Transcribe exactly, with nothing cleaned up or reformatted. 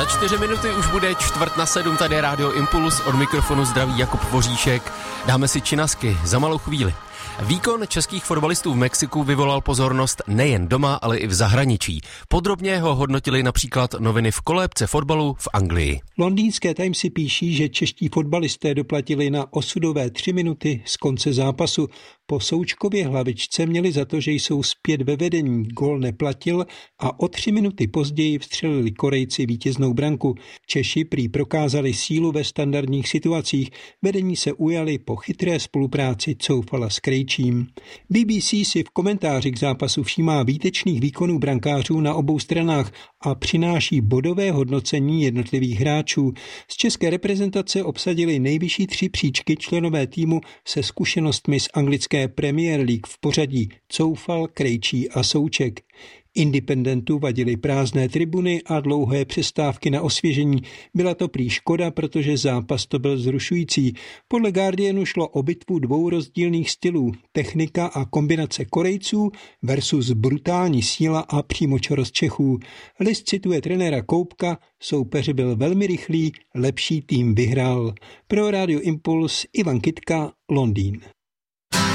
čtyři minuty už bude čtvrt na sedm, tady Rádio Impuls, od mikrofonu zdraví Jakub Voříšek. Dáme si činasky za malou chvíli. Výkon českých fotbalistů v Mexiku vyvolal pozornost nejen doma, ale i v zahraničí. Podrobně ho hodnotili například noviny v kolébce fotbalu v Anglii. Londýnské Timesy píší, že čeští fotbalisté doplatili na osudové tři minuty z konce zápasu. Po Součkově hlavičce měli za to, že jsou zpět ve vedení, gól neplatil a o tři minuty později vstřelili Korejci vítěznou branku. Češi prý prokázali sílu ve standardních situacích, vedení se ujali po chytré spolupráci Coufala s Krejčím. B B C si v komentáři k zápasu všímá výtečných výkonů brankářů na obou stranách a přináší bodové hodnocení jednotlivých hráčů. Z české reprezentace obsadili nejvyšší tři příčky členové týmu se zkušenostmi z anglické Premier League v pořadí Coufal, Krejčí a Souček. Independentu vadily prázdné tribuny a dlouhé přestávky na osvěžení. Byla to prý škoda, protože zápas to byl zrušující. Podle Guardianu šlo o bitvu dvou rozdílných stylů. Technika a kombinace Korejců versus brutální síla a přímočarost Čechů. List cituje trenéra Koupka, soupeř byl velmi rychlý, lepší tým vyhrál. Pro Rádio Impuls Ivan Kytka, Londýn.